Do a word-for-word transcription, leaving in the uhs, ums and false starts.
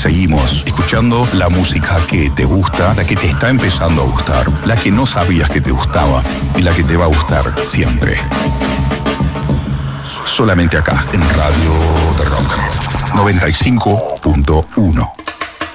Seguimos escuchando la música que te gusta, la que te está empezando a gustar, la que no sabías que te gustaba y la que te va a gustar siempre. Solamente acá, en Radio de Rock noventa y cinco punto uno.